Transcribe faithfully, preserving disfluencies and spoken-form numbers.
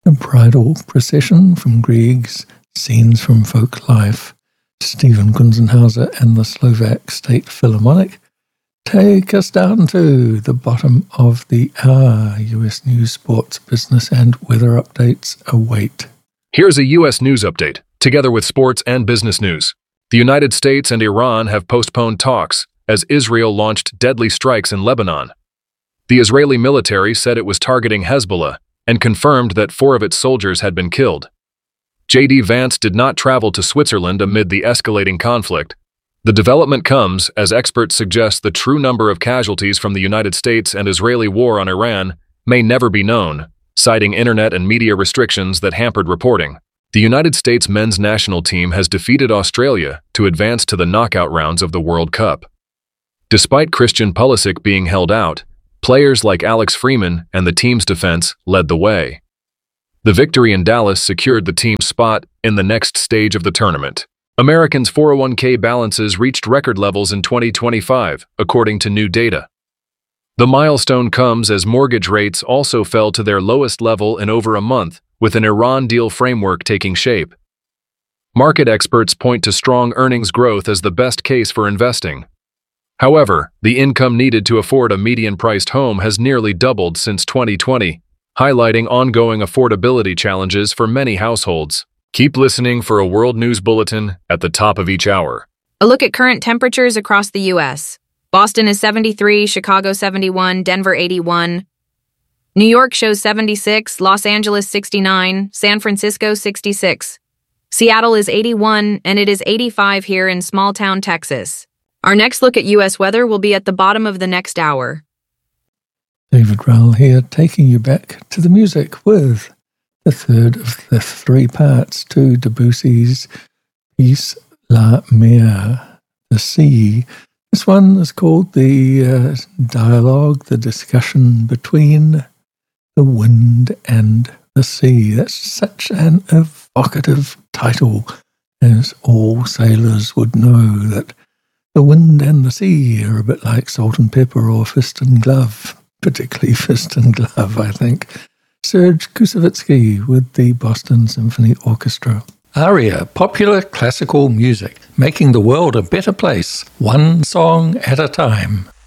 A bridal procession from Grieg's Scenes from Folk Life, Stephen Kunzenhauser and the Slovak State Philharmonic, take us down to the bottom of the hour. U S news, sports, business, and weather updates await. Here's a U S news update, together with sports and business news. The United States and Iran have postponed talks as Israel launched deadly strikes in Lebanon. The Israeli military said it was targeting Hezbollah and confirmed that four of its soldiers had been killed. J D Vance did not travel to Switzerland amid the escalating conflict. The development comes as experts suggest the true number of casualties from the United States and Israeli war on Iran may never be known, citing internet and media restrictions that hampered reporting. The United States men's national team has defeated Australia to advance to the knockout rounds of the World Cup. Despite Christian Pulisic being held out, players like Alex Freeman and the team's defense led the way. The victory in Dallas secured the team's spot in the next stage of the tournament. Americans' four oh one k balances reached record levels in twenty twenty-five, according to new data. The milestone comes as mortgage rates also fell to their lowest level in over a month, with an Iran deal framework taking shape. Market experts point to strong earnings growth as the best case for investing. However, the income needed to afford a median-priced home has nearly doubled since twenty twenty, highlighting ongoing affordability challenges for many households. Keep listening for a World News Bulletin at the top of each hour. A look at current temperatures across the U S Boston is seventy-three, Chicago seventy-one, Denver eighty-one. New York shows seventy-six, Los Angeles sixty-nine, San Francisco sixty-six. Seattle is eighty-one, and it is eighty-five here in small town Texas. Our next look at U S weather will be at the bottom of the next hour. David Rowell here, taking you back to the music with the third of the three parts to Debussy's piece La Mer, the sea. This one is called the uh, dialogue, the discussion between the wind and the sea. That's such an evocative title, as all sailors would know that the wind and the sea are a bit like salt and pepper or fist and glove, particularly fist and glove, I think. Serge Koussevitzky with the Boston Symphony Orchestra. Aria, popular classical music, making the world a better place, one song at a time.